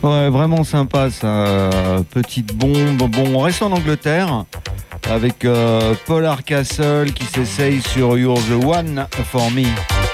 Ouais, vraiment sympa ça. Petite bombe. Bon, on reste en Angleterre avec Paul Hardcastle qui s'essaye sur You're the One for Me.